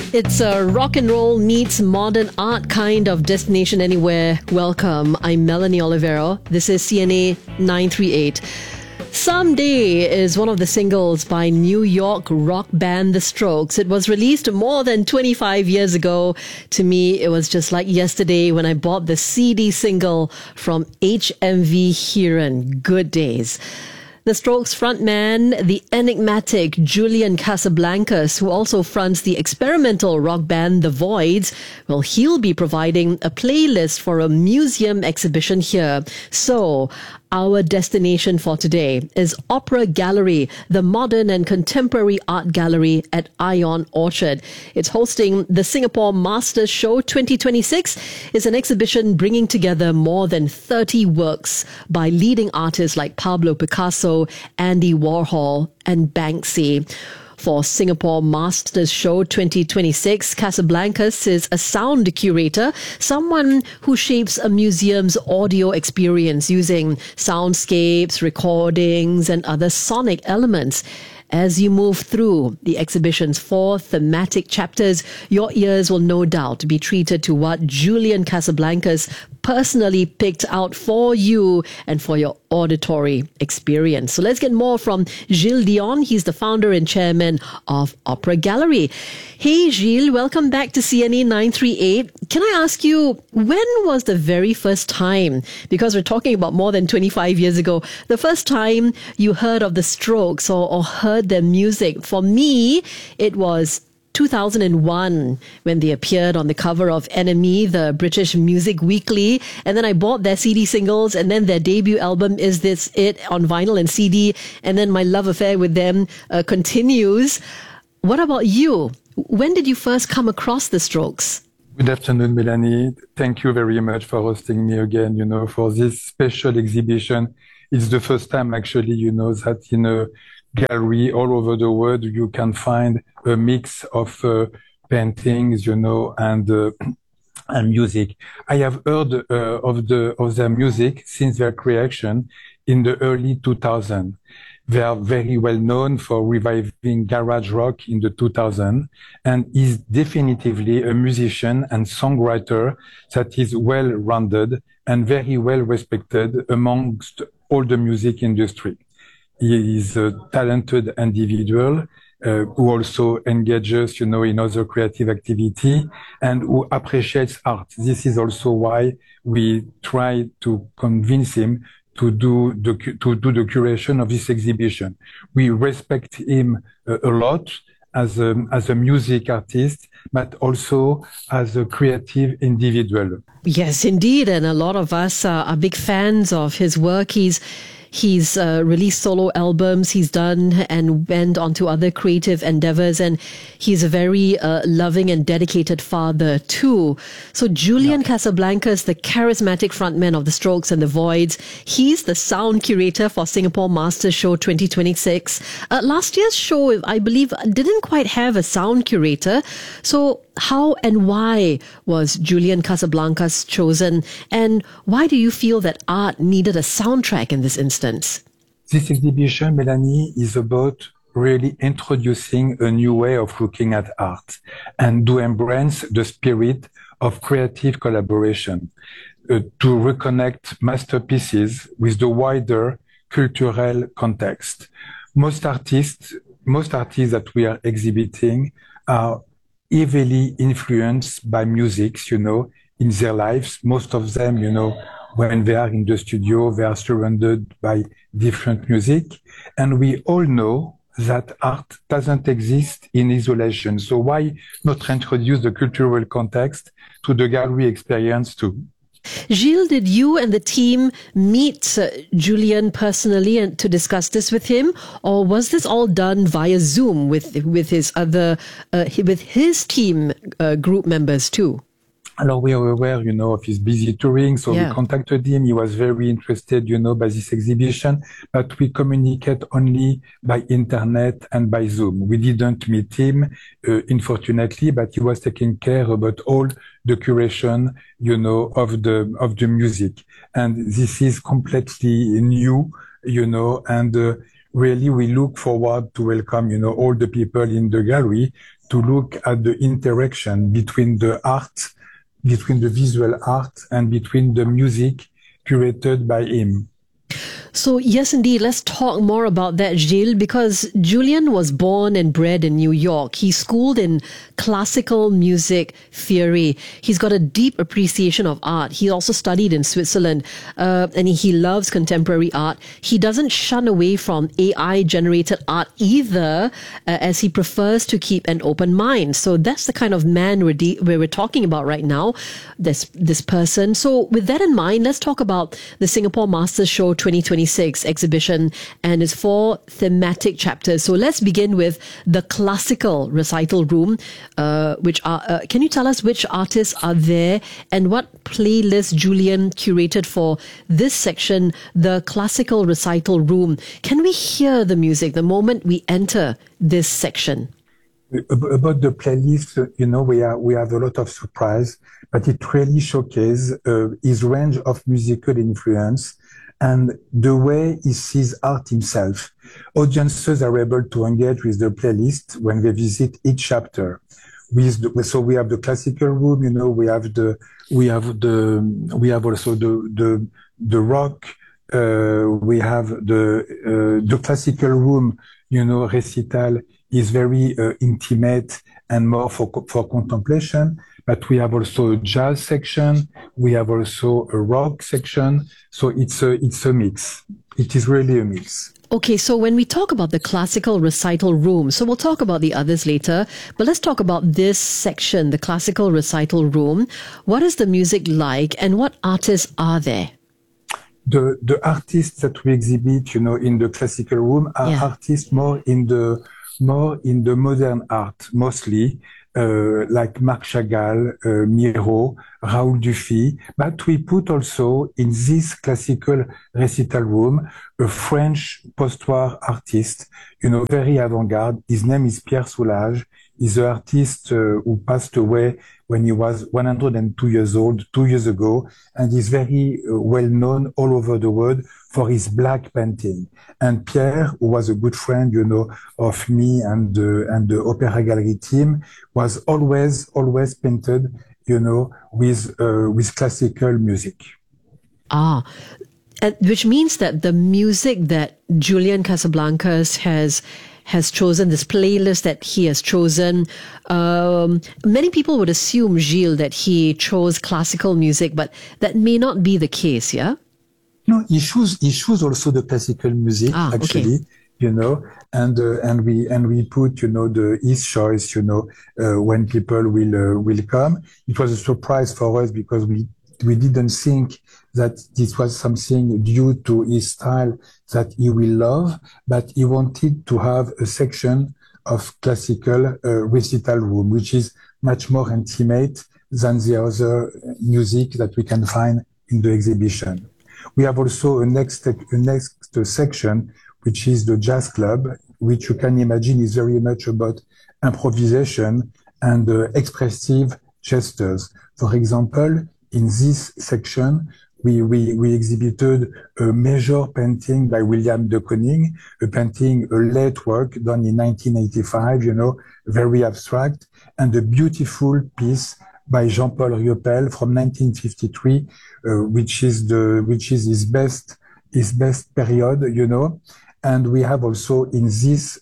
It's a rock and roll meets modern art kind of destination anywhere. Welcome. I'm Melanie Olivero. This is CNA 938. Someday is one of the singles by New York rock band The Strokes. It was released more than 25 years ago. To me, it was just like yesterday when I bought the CD single from HMV Heron. Good days. The Strokes frontman, the enigmatic Julian Casablancas, who also fronts the experimental rock band The Voids, well, he'll be providing a playlist for a museum exhibition here. So, our destination for today is Opera Gallery, the modern and contemporary art gallery at Ion Orchard. It's hosting the Singapore Masters Show 2026. It's an exhibition bringing together more than 30 works by leading artists like Pablo Picasso, Andy Warhol, and Banksy. For Singapore Masters Show 2026, Casablancas is a sound curator, someone who shapes a museum's audio experience using soundscapes, recordings, and other sonic elements. As you move through the exhibition's 4 thematic chapters, your ears will no doubt be treated to what Julian Casablancas personally picked out for you and for your auditory experience. So let's get more from Gilles Dion. He's the founder and chairman of Opera Gallery. Hey Gilles, welcome back to CNA 938. Can I ask you, when was the very first time, because we're talking about more than 25 years ago, the first time you heard of the Strokes or heard their music? For me, it was 2001 when they appeared on the cover of NME, the British Music Weekly, and then I bought their CD singles, and then their debut album Is This It on vinyl and CD, and then my love affair with them continues. What about you? When did you first come across the Strokes? Good afternoon, Melanie. Thank you very much for hosting me again, for this special exhibition. It's the first time actually, that in a gallery all over the world, you can find a mix of paintings, and music. I have heard of their music since their creation in the early 2000s. They are very well known for reviving garage rock in the 2000s and is definitively a musician and songwriter that is well-rounded and very well respected amongst all the music industry. He is a talented individual who also engages, in other creative activity and who appreciates art. This is also why we try to convince him to do the curation of this exhibition. We respect him a lot as a music artist, but also as a creative individual. Yes, indeed. And a lot of us are big fans of his work. He's released solo albums, he's done and went on to other creative endeavors, and he's a very loving and dedicated father too. So Julian Casablancas, the charismatic frontman of The Strokes and The Voids, he's the sound curator for Singapore Masters Show 2026. Last year's show, I believe, didn't quite have a sound curator. So how and why was Julian Casablancas chosen? And why do you feel that art needed a soundtrack in this instance? This exhibition, Melanie, is about really introducing a new way of looking at art and to embrace the spirit of creative collaboration, to reconnect masterpieces with the wider cultural context. Most artists that we are exhibiting are heavily influenced by music, in their lives. Most of them, when they are in the studio, they are surrounded by different music. And we all know that art doesn't exist in isolation. So why not introduce the cultural context to the gallery experience too? Gilles, did you and the team meet Julian personally and to discuss this with him, or was this all done via Zoom with his other with his team group members too? Alors, we are aware, of his busy touring, so we contacted him. He was very interested, by this exhibition, but we communicate only by internet and by Zoom. We didn't meet him, unfortunately, but he was taking care about all the curation, of the music. And this is completely new, and really we look forward to welcome, all the people in the gallery to look at the interaction between the art, between the visual art, and between the music curated by him. So, yes, indeed, let's talk more about that, Gilles, because Julian was born and bred in New York. He schooled in classical music theory. He's got a deep appreciation of art. He also studied in Switzerland, and he loves contemporary art. He doesn't shun away from AI-generated art either, as he prefers to keep an open mind. So that's the kind of man we're talking about right now, this person. So with that in mind, let's talk about the Singapore Masters Show 2026 exhibition and its 4 thematic chapters. So let's begin with the classical recital room, which are, can you tell us which artists are there and what playlist Julian curated for this section, the classical recital room? Can we hear the music the moment we enter this section? About the playlist, we have a lot of surprise, but it really showcases his range of musical influence and the way he sees art himself. Audiences are able to engage with the playlist when they visit each chapter. So we have the classical room, we have also the rock. We have the classical room, recital is very intimate and more for contemplation. But we have also a jazz section. We have also a rock section. So it's a mix. It is really a mix. Okay, so when we talk about the classical recital room, so we'll talk about the others later, but let's talk about this section, the classical recital room. What is the music like and what artists are there? The artists that we exhibit, in the classical room are artists more in the modern art, mostly. Like Marc Chagall, Miro, Raoul Dufy, but we put also in this classical recital room a French post-war artist, very avant-garde. His name is Pierre Soulages. He's an artist who passed away when he was 102 years old 2 years ago, and he's very well known all over the world for his black painting. And Pierre, who was a good friend, of me and the Opera Gallery team, was always painted, with classical music. Which means that the music that Julian Casablancas has chosen, this playlist that he has chosen, many people would assume, Gilles, that he chose classical music, but that may not be the case, yeah? No, he chose also the classical music, actually, and we put, his choice, when people will come. It was a surprise for us because we didn't think that this was something due to his style that he will love, but he wanted to have a section of classical recital room, which is much more intimate than the other music that we can find in the exhibition. We have also a next section, which is the jazz club, which you can imagine is very much about improvisation and expressive gestures. For example, in this section, we exhibited a major painting by William de Koning, a late work done in 1985, very abstract, and a beautiful piece by Jean-Paul Riopelle from 1953, which is his best period, And we have also in this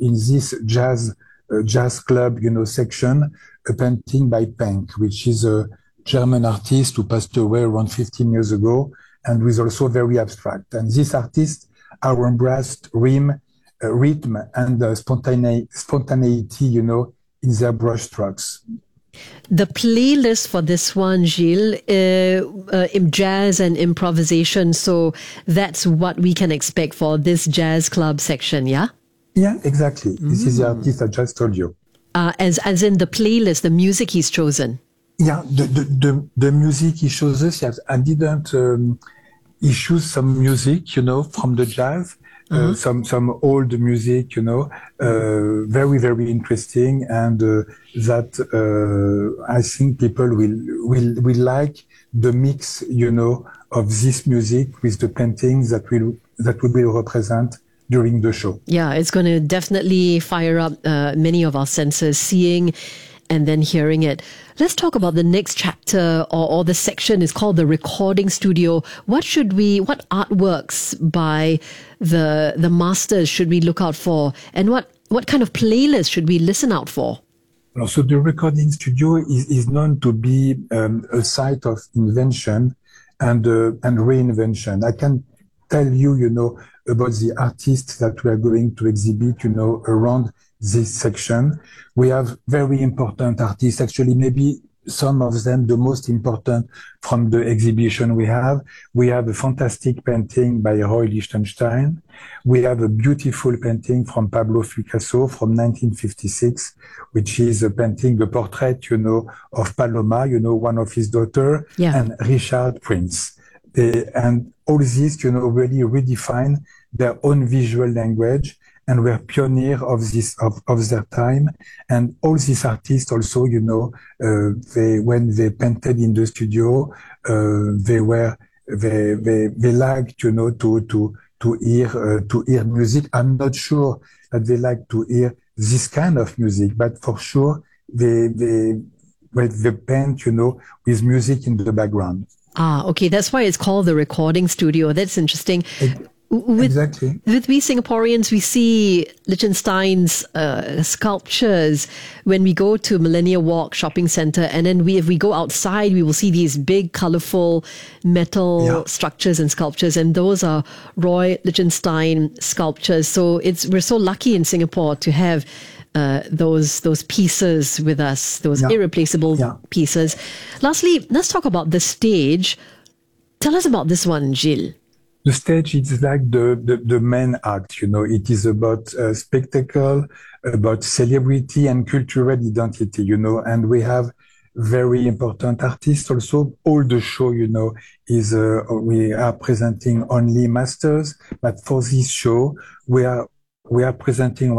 jazz club, section, a painting by Penck, which is a German artist who passed away around 15 years ago and was also very abstract. And these artists are embraced rhythm and spontaneity, in their brush strokes. The playlist for this one, Gilles, jazz and improvisation. So that's what we can expect for this jazz club section, yeah? Yeah, exactly. This is the artist I just told you. As in the playlist, the music he's chosen. Yeah, the music he shows us. Yes, I didn't. He chose some music, from the jazz. Some old music, very, very interesting. And that I think people will like the mix, of this music with the paintings that will represent during the show. Yeah, it's going to definitely fire up many of our senses, seeing and then hearing it. Let's talk about the next chapter, or the section is called the recording studio. What artworks by the masters should we look out for, and what kind of playlist should we listen out for? So the recording studio is known to be a site of invention and reinvention. I can tell you, about the artists that we are going to exhibit, around this section. We have very important artists, actually, maybe some of them the most important from the exhibition we have. We have a fantastic painting by Roy Lichtenstein. We have a beautiful painting from Pablo Picasso from 1956, which is a painting, the portrait, of Paloma, one of his daughter, and Richard Prince. And all these, really redefine their own visual language, and were pioneers of their time. And all these artists also, when they painted in the studio, they liked, to hear music. I'm not sure that they like to hear this kind of music, but for sure they paint, with music in the background. Ah, okay. That's why it's called the recording studio. That's interesting. Exactly. With we Singaporeans, we see Lichtenstein's sculptures when we go to Millennia Walk shopping center, and then if we go outside, we will see these big, colorful metal structures and sculptures, and those are Roy Lichtenstein sculptures. So we're so lucky in Singapore to have those pieces with us, those irreplaceable pieces. Lastly, let's talk about the stage. Tell us about this one, Gilles. The stage is like the main act, it is about spectacle, about celebrity and cultural identity, and we have very important artists also. All the show, is, we are presenting only masters, but for this show, we are presenting